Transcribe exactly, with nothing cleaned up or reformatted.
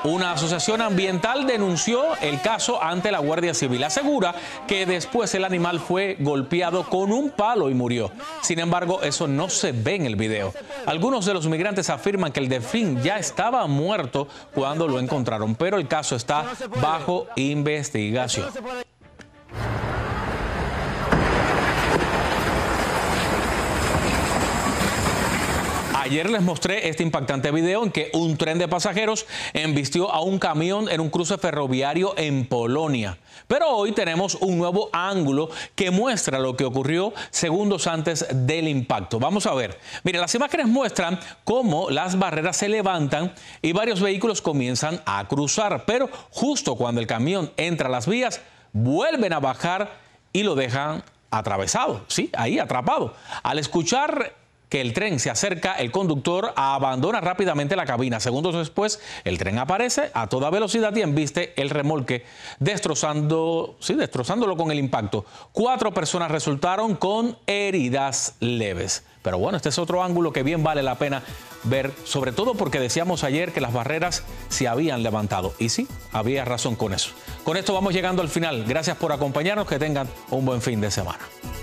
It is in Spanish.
Una asociación ambiental denunció el caso ante la Guardia Civil. Asegura que después el animal fue golpeado con un palo y murió. Sin embargo, eso no se ve en el video. Algunos de los migrantes afirman que el delfín ya estaba muerto cuando lo encontraron, pero el caso está bajo investigación. Ayer les mostré este impactante video en que un tren de pasajeros embistió a un camión en un cruce ferroviario en Polonia. Pero hoy tenemos un nuevo ángulo que muestra lo que ocurrió segundos antes del impacto. Vamos a ver. Mire, las imágenes muestran cómo las barreras se levantan y varios vehículos comienzan a cruzar. Pero justo cuando el camión entra a las vías, vuelven a bajar y lo dejan atravesado. Sí, ahí atrapado. Al escuchar que el tren se acerca, el conductor abandona rápidamente la cabina. Segundos después, el tren aparece a toda velocidad y embiste el remolque, destrozando, sí, destrozándolo con el impacto. Cuatro personas resultaron con heridas leves. Pero bueno, este es otro ángulo que bien vale la pena ver, sobre todo porque decíamos ayer que las barreras se habían levantado. Y sí, había razón con eso. Con esto vamos llegando al final. Gracias por acompañarnos. Que tengan un buen fin de semana.